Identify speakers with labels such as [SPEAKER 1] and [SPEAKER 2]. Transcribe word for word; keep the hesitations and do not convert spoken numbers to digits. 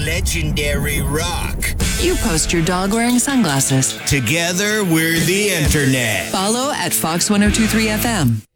[SPEAKER 1] legendary rock.
[SPEAKER 2] You post your dog wearing sunglasses.
[SPEAKER 1] Together, we're the internet.
[SPEAKER 2] Follow at Fox one oh two three F M.